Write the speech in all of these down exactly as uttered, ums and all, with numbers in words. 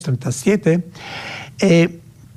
treinta y siete, eh,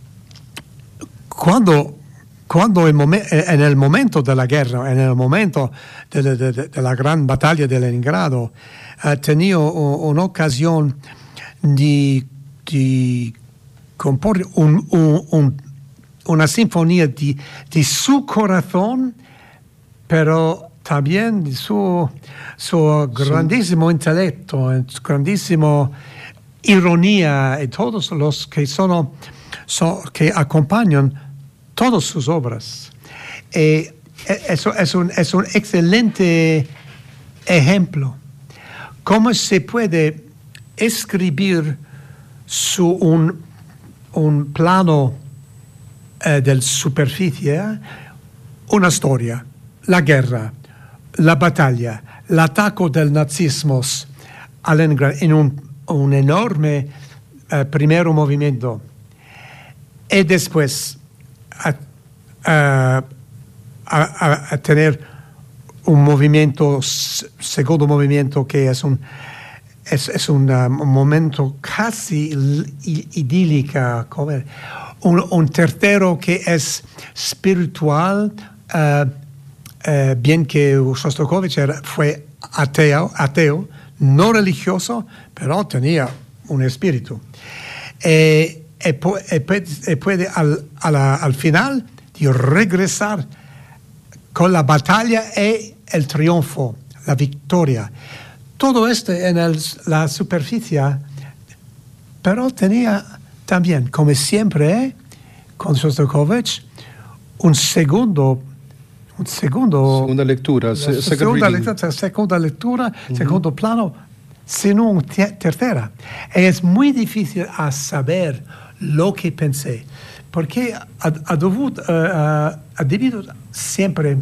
cuando, cuando el momen- en el momento de la guerra, en el momento de, de- de- de la gran batalla de Leningrado, eh, tenía u- un'occasione di, di comporre un- un- un- una sinfonía di, di su corazón, pero también di su, su grandissimo intelletto, su grandissimo ironía y todos los que son, son que acompañan todas sus obras. Eh, eso es un, es un excelente ejemplo. ¿Cómo se puede escribir su, un, un plano eh, de superficie, una storia, la guerra, la battaglia, l'attacco del nazismo a Leningrado in un, un enorme eh, primer movimiento y después a, a, a, a tener un movimiento, segundo movimiento que es un, es, es un, um, un momento casi idílico, como un, un tercero que es espiritual, uh, uh, bien que Shostakovich era, fue ateo, ateo, no religioso, pero tenía un espíritu. Eh, y, pu- y puede, y puede al, a la- al final de regresar con la batalla y el triunfo, la victoria. Todo esto en el- la superficie, pero tenía también, como siempre, con Shostakovich, un segundo, un segundo Segunda lectura, la se- second segunda reading. lectura, segunda lectura, segundo plano, sino un te- tercera. Es muy difícil a saber lo que pensé, porque ha, ha dovuto, eh, ha- ha debido siempre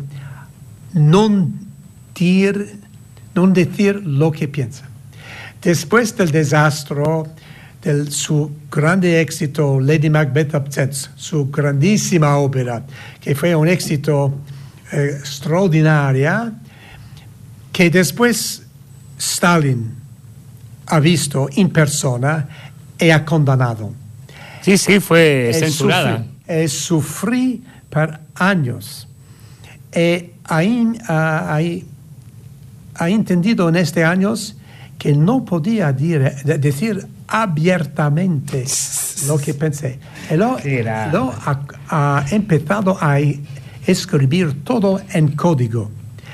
non dir, non decir lo que piensa. Después del desastre, de su grande éxito, Lady Macbeth Absence, su grandísima ópera, que fue un éxito eh, extraordinario, que después Stalin ha visto en persona y ha condenado. Sí, sí, fue Eh, censurada. Sufrí, eh, sufrí por años. Eh, ahí, ah, ahí- ha entendido en estos años que no podía dir- de- decir abiertamente lo que pensé. Y lo, Qué grande. lo ha, ha empezado a escribir todo en código.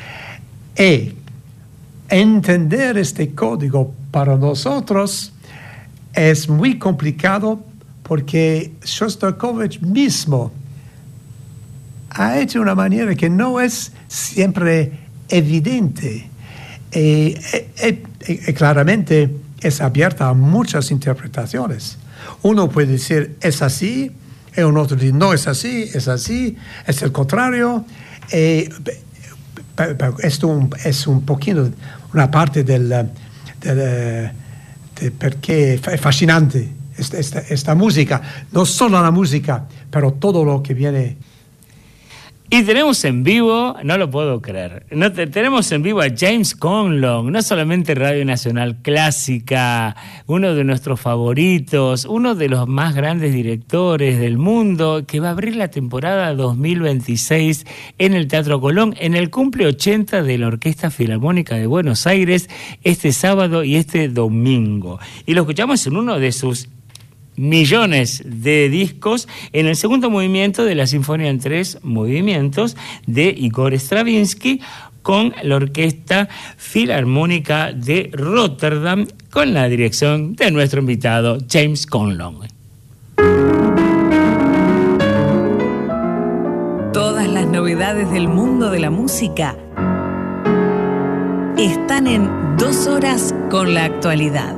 Y entender este código para nosotros es muy complicado porque Shostakovich mismo ha hecho de una manera que no es siempre evidente y, y- y- y claramente es abierta a muchas interpretaciones. Uno puede decir es así, y un otro dice no es así, es así, es el contrario. Y, pe- pe- esto un- es un poquito una parte del, del de perché è fascinante esta, esta, esta música, no solo la música, pero todo lo que viene. Y tenemos en vivo, no lo puedo creer, no te- tenemos en vivo a James Conlon, no solamente Radio Nacional Clásica, uno de nuestros favoritos, uno de los más grandes directores del mundo, que va a abrir la temporada dos mil veintiséis en el Teatro Colón, en el cumple ochenta de la Orquesta Filarmónica de Buenos Aires, este sábado y este domingo. Y lo escuchamos en uno de sus millones de discos en el segundo movimiento de la Sinfonía en tres movimientos de Igor Stravinsky con la Orquesta Filarmónica de Rotterdam con la dirección de nuestro invitado James Conlon. Todas las novedades del mundo de la música están en Dos Horas con la Actualidad.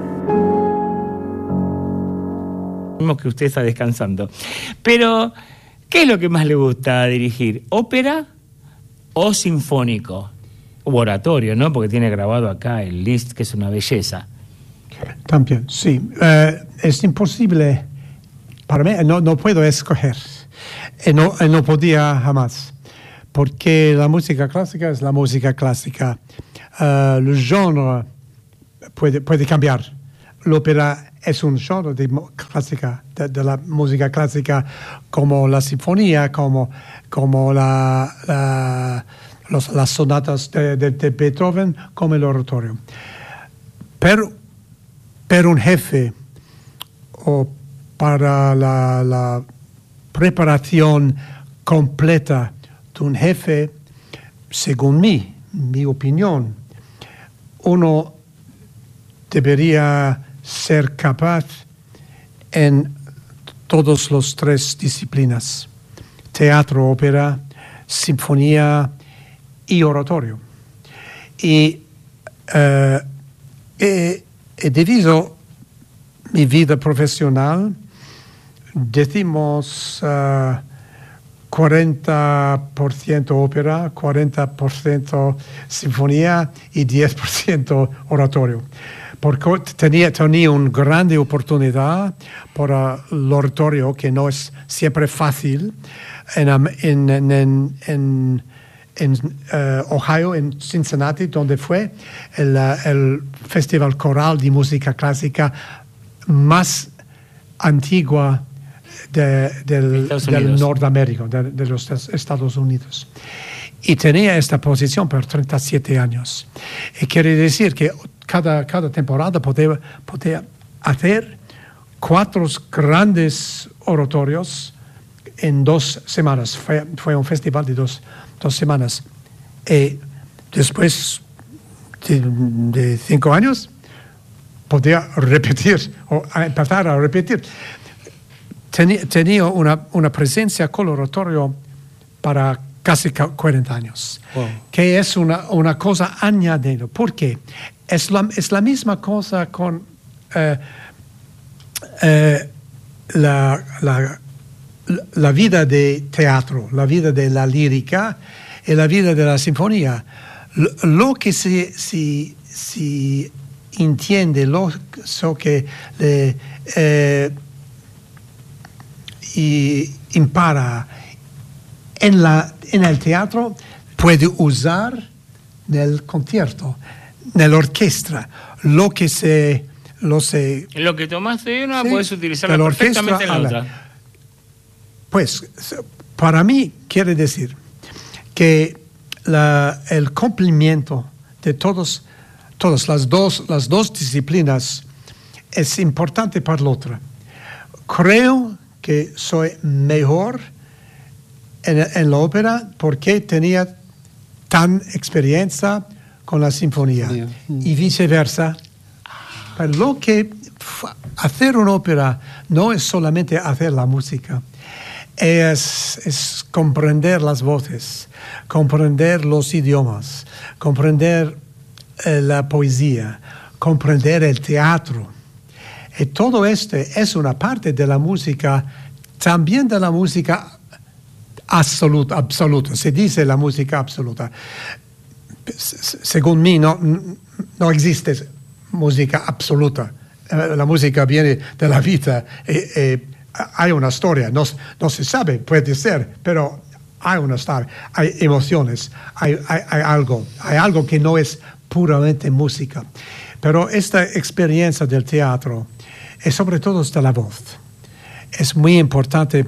Que usted está descansando. Pero, ¿qué es lo que más le gusta dirigir? ¿Ópera o sinfónico? O oratorio, ¿no? Porque tiene grabado acá el Liszt, que es una belleza. También, sí. Eh, es imposible, para mí, no, no puedo escoger. Y no, y no podía jamás. Porque la música clásica es la música clásica. Eh, el género puede, puede cambiar. L'ópera es un genere de, clásica, de, de la música clásica como la sinfonía, como, como la, la, los, las sonatas de, de, de Beethoven, como el oratorio. Pero, pero un jefe o para la, la preparación completa de un jefe, según mí, mi opinión, uno debería ser capaz en todas las tres disciplinas: teatro, ópera, sinfonía y oratorio. Y uh, he, he dividido mi vida profesional, decimos uh, cuarenta por ciento ópera, cuarenta por ciento sinfonía y diez por ciento oratorio. Porque tenía, tenía una grande oportunidad para el oratorio, que no es siempre fácil, en, en, en, en, en uh, Ohio, en Cincinnati, donde fue el, el Festival Coral de Música Clásica más antigua de, del, del Norteamérica, de, de los Estados Unidos. Y tenía esta posición por treinta y siete años. Y quiere decir que cada, cada temporada podía, podía hacer cuatro grandes oratorios en dos semanas. Fue, fue un festival de dos, dos semanas. Y después de, de cinco años, podía repetir o empezar a repetir. Tenía, tenía una, una presencia con el oratorio para casi cuarenta años, wow. Que es una, una cosa añadida. ¿Por qué? Es la, es la misma cosa con eh, eh, la, la, la vida de teatro, la vida de la lírica y la vida de la sinfonía. Lo, lo que se, se, se entiende, lo, lo que le, eh, y impara en, la, en el teatro puede usar nel concierto, nella orquesta. Lo que se... Lo, se, lo que tomaste de una, sí, puedes utilizarlo perfectamente en la otra. Pues, para mí, quiere decir que la, el cumplimiento de todos, todas las dos, las dos disciplinas es importante para la otra. Creo que soy mejor en, en la ópera porque tenía tan experiencia con la sinfonía, yeah. Y viceversa. Pero lo que hacer una ópera no es solamente hacer la música, es, es comprender las voces, comprender los idiomas, comprender eh, la poesía, comprender el teatro. Y todo esto es una parte de la música, también de la música absoluta, absoluta. Se dice la música absoluta. Según mí, no, no existe música absoluta. La música viene de la vida. Eh, eh, hay una historia, no, no se sabe, puede ser, pero hay una historia, hay emociones, hay, hay, hay algo, hay algo que no es puramente música. Pero esta experiencia del teatro, y sobre todo de la voz, es muy importante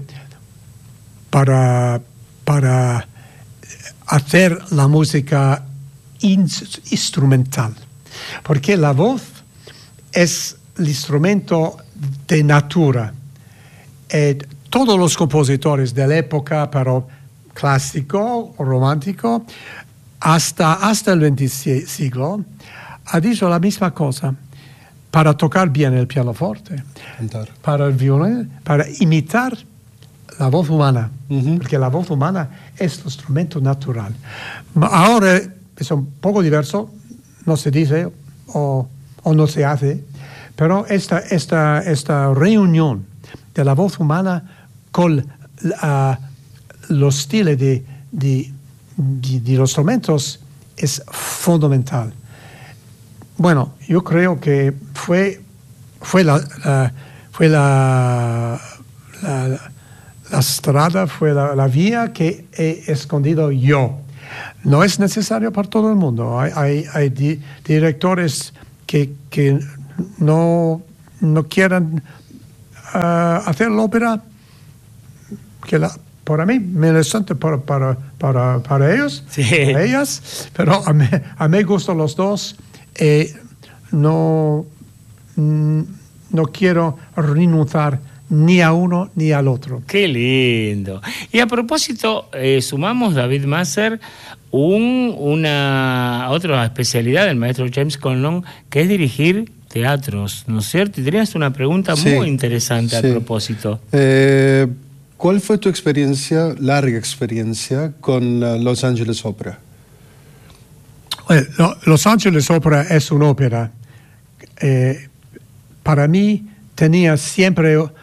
para, para hacer la música instrumental, porque la voz es el instrumento de natura. Y todos los compositores de la época, pero clásico o romántico, hasta, hasta el veinte siglo, ha dicho la misma cosa. Para tocar bien el pianoforte, cantar, para el violín, para imitar la voz humana, uh-huh. Porque la voz humana es el instrumento natural. Ahora es un poco diverso, no se dice o, o no se hace, pero esta, esta, esta reunión de la voz humana con uh, los estilos de, de, de, de los instrumentos es fundamental. Bueno, yo creo que fue, fue, la, la, fue la, la, la estrada, fue la, la vía que he escondido yo. No es necesario para todo el mundo. Hay, hay, hay di, directores que, que no, no quieran uh, hacer la ópera, que la, para mí me interesante para, para, para, para ellos, sí. para ellas, pero a mí, a mí gustan los dos. Eh, no, no quiero renunciar ni a uno ni al otro. Qué lindo. Y a propósito, eh, sumamos, David Masser, un, una otra especialidad del maestro James Conlon, que es dirigir teatros, ¿no es cierto? Y tenías una pregunta sí, muy interesante sí. a propósito. Eh, ¿Cuál fue tu experiencia, larga experiencia, con uh, Los Angeles Opera? Well, no, Los Angeles Opera es una ópera. Eh, para mí tenía siempre, uh,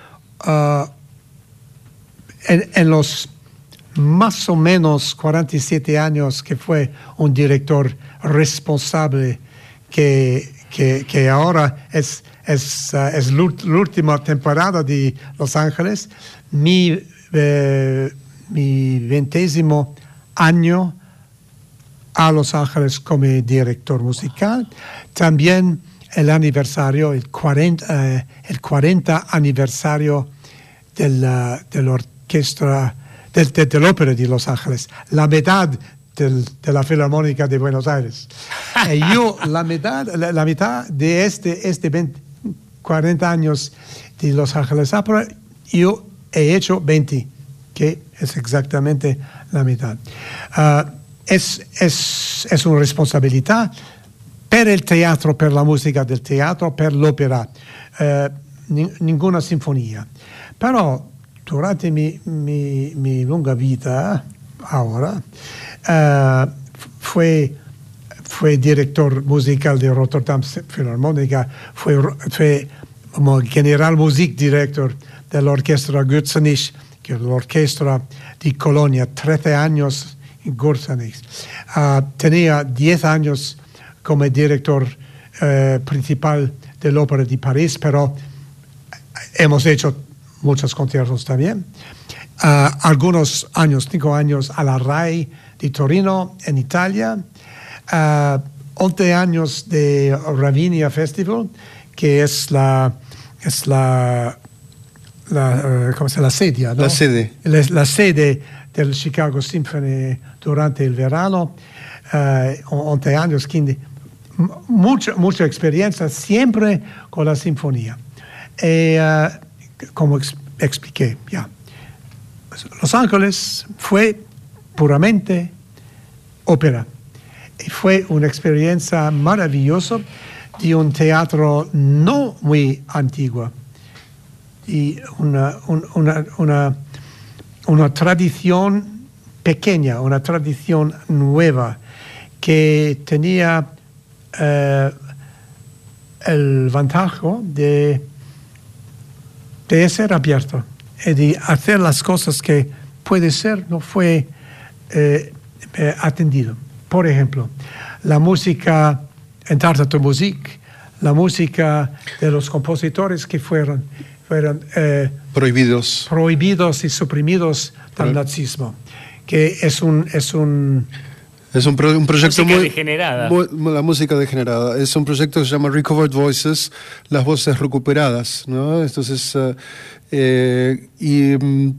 en, en los más o menos cuarenta y siete años que fue un director responsable, que, que, que ahora es, es, uh, es la última temporada de Los Ángeles, mi, eh, mi veintésimo año a Los Ángeles como director musical. También el aniversario, el cuarenta, eh, el cuarenta aniversario de la, de la orquesta, del, de, de la ópera de Los Ángeles, la mitad del, de la Filarmónica de Buenos Aires. Y yo, la mitad, la, la mitad de este, este veinte, cuarenta años de Los Ángeles Opera, yo he hecho veinte, que es exactamente la mitad. Uh, es, es, es una responsabilidad per il teatro, per la musica del teatro, per l'opera, eh, ni, ninguna sinfonia. Però durante mi, mi, mi lunga vita, ahora, eh, fue, fue director musical de Rotterdam Philharmonica, fue, fue como general music director de la orquesta Gürzenich, que es la orquesta de Colonia, trece años en Gürzenich. Uh, tenía diez años como director eh, principal de la Ópera de París, pero hemos hecho muchos conciertos también. Uh, algunos años, cinco años a la RAI de Torino, en Italia. Uh, once años de Ravinia Festival, que es la, es la, la, uh, ¿cómo se llama? La sede, ¿no? La sede. La, la sede del Chicago Symphony durante el verano. Uh, once años, quince. Mucha, mucha experiencia siempre con la sinfonía. Y, uh, como ex, expliqué ya, Los Ángeles fue puramente ópera. Y fue una experiencia maravillosa de un teatro no muy antiguo. Y una, un, una, una, una tradición pequeña, una tradición nueva que tenía Uh, el vantajo de, de ser abierto y de hacer las cosas que puede ser no fue eh, eh, atendido. Por ejemplo, la música en Tartatu Musik, la música de los compositores que fueron, fueron eh, prohibidos. prohibidos y suprimidos del nazismo, que es un... Es un Es un, pro, un proyecto música muy, degenerada. muy... La música degenerada. Es un proyecto que se llama Recovered Voices, las voces recuperadas, ¿no? Entonces, uh, eh, y um,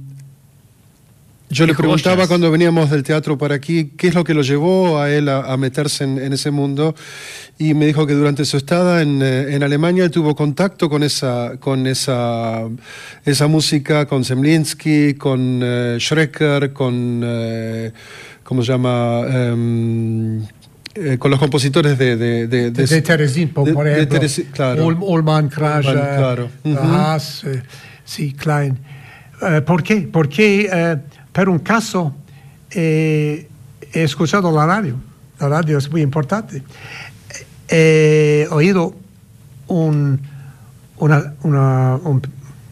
yo le preguntaba joyas. Cuando veníamos del teatro para aquí, ¿qué es lo que lo llevó a él a, a meterse en, en ese mundo? Y me dijo que durante su estada en, en Alemania tuvo contacto con esa, con esa, esa música, con Zemlinsky, con uh, Schrecker, con... Uh, ¿Cómo se llama? Um, eh, con los compositores de... De, de, de, de Teresin, por, de, por ejemplo. De Teresin, claro. Ullmann, Kraja, claro. uh-huh. Haas, eh, sí, Klein. Uh, ¿Por qué? Porque uh, por un caso eh, he escuchado la radio. La radio es muy importante. He oído un, una, una, un,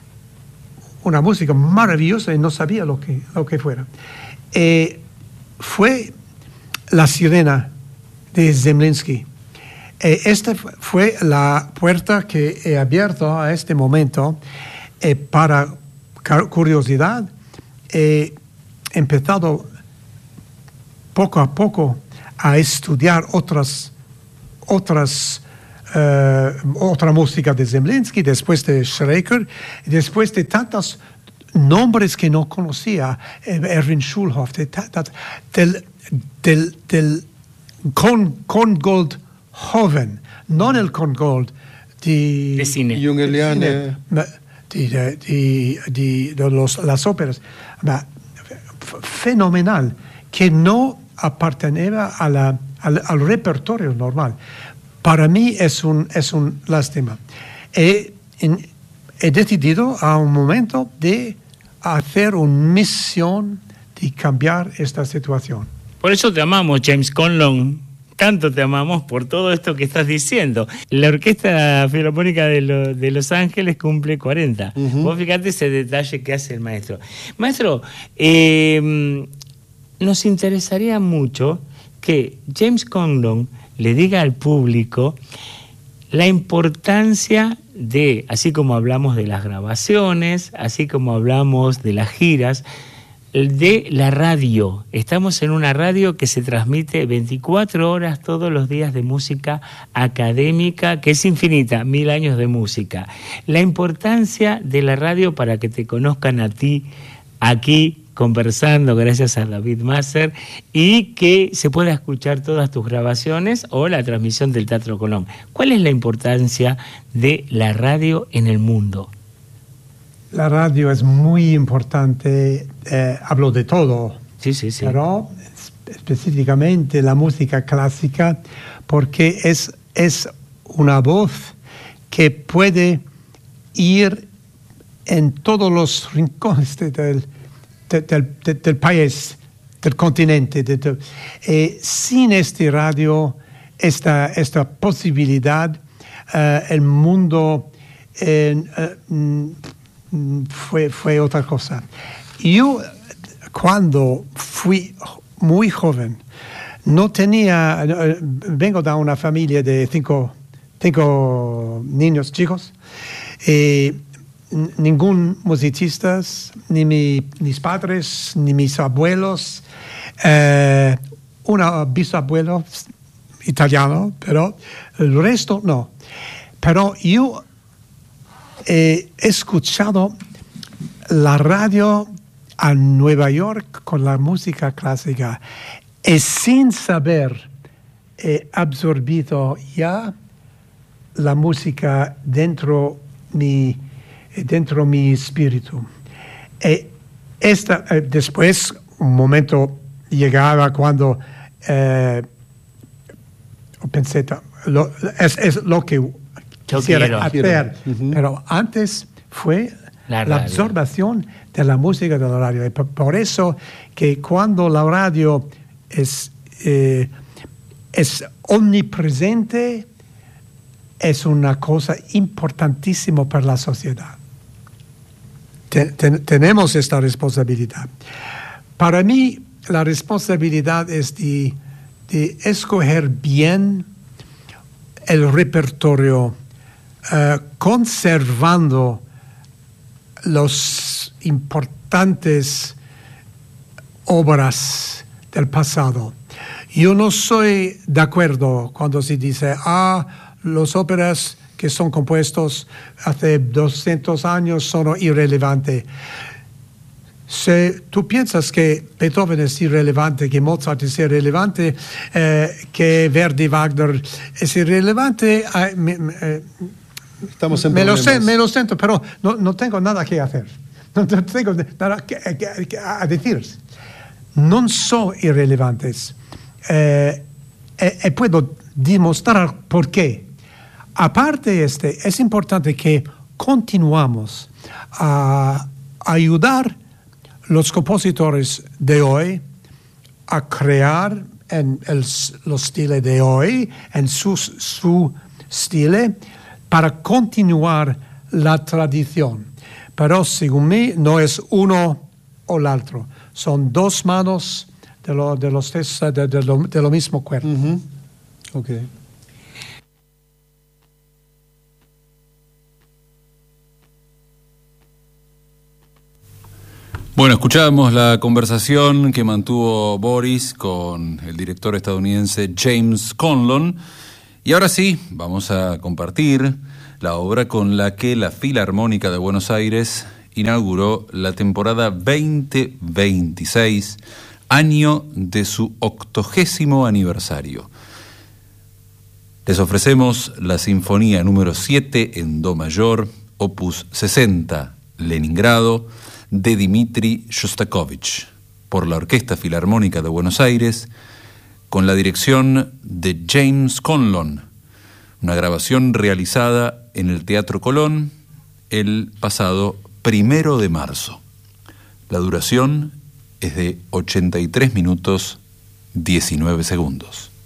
una música maravillosa y no sabía lo que, lo que fuera. Eh, fue La Sirena de Zemlinsky. Eh, esta fue la puerta que he abierto a este momento eh, para curiosidad. He empezado poco a poco a estudiar otras, otras uh, otra música de Zemlinsky, después de Schreker, después de tantos nombres que no conocía, Erwin Schulhoff, de, de, del, del, del Con, Korngold joven, no el Korngold de, de cine, Jungeliane, de, de, de, de, de los, las óperas, fenomenal, que no apartenía a la, al, al repertorio normal. Para mí es un, es un lástima. He, en, he decidido a un momento de hacer una misión de cambiar esta situación. Por eso te amamos, James Conlon. Tanto te amamos por todo esto que estás diciendo. La Orquesta Filarmónica de, lo, de Los Ángeles cumple cuarenta. Uh-huh. Vos fíjate ese detalle que hace el maestro. Maestro, eh, nos interesaría mucho que James Conlon le diga al público la importancia de, así como hablamos de las grabaciones, así como hablamos de las giras, de la radio. Estamos en una radio que se transmite veinticuatro horas todos los días de música académica, que es infinita, mil años de música. La importancia de la radio para que te conozcan a ti aquí conversando, gracias a David Masser, y que se pueda escuchar todas tus grabaciones o la transmisión del Teatro Colón. ¿Cuál es la importancia de la radio en el mundo? La radio es muy importante, eh, hablo de todo, sí, sí, sí. pero específicamente la música clásica, porque es, es una voz que puede ir en todos los rincones de, del, de, del, de, del país, del continente. De, de, eh, sin este radio, esta, esta posibilidad, eh, el mundo... Eh, eh, Fue, fue otra cosa. Yo, cuando fui muy joven, no tenía, vengo de una familia de cinco, cinco niños chicos, eh, ningún musicista, ni mi, mis padres, ni mis abuelos, eh, un bisabuelo italiano, pero el resto no. Pero yo he escuchado la radio a Nueva York con la música clásica y sin saber he absorbido ya la música dentro mi, dentro mi espíritu. Y esta, después, un momento llegaba cuando eh, pensé, lo, es, es lo que Yo quisiera quiero. hacer, Uh-huh. pero antes fue la, la absorbación de la música de la radio. Y por, por eso que cuando la radio es, eh, es omnipresente, es una cosa importantísima para la sociedad. Ten, ten, tenemos esta responsabilidad. Para mí, la responsabilidad es de, de escoger bien el repertorio, Uh, conservando las importantes obras del pasado. Yo no soy de acuerdo cuando se dice, ah, las óperas que son compuestos hace doscientos años son irrelevantes. Si tú piensas que Beethoven es irrelevante, que Mozart es irrelevante, eh, que Verdi, Wagner es irrelevante, eh, me, eh, Estamos en me, lo sé, problemas. me lo siento, pero no, no tengo nada que hacer. No tengo nada que, que, que a decir. No son irrelevantes. Eh, eh, eh, puedo demostrar por qué. Aparte de este, es importante que continuamos a ayudar los compositores de hoy a crear en el, los estilos de hoy, en su, su estilo, para continuar la tradición. Pero según mí no es uno o el otro, son dos manos de lo, de los, de, de lo, de lo mismo cuerpo. Uh-huh. Okay. Bueno, escuchábamos la conversación que mantuvo Boris con el director estadounidense James Conlon, Y ahora sí, vamos a compartir la obra con la que la Filarmónica de Buenos Aires inauguró la temporada veinte veintiséis, año de su octogésimo aniversario. Les ofrecemos la Sinfonía número siete en Do mayor, opus sesenta, Leningrado, de Dmitri Shostakovich, por la Orquesta Filarmónica de Buenos Aires, con la dirección de James Conlon, una grabación realizada en el Teatro Colón el pasado primero de marzo. La duración es de ochenta y tres minutos diecinueve segundos.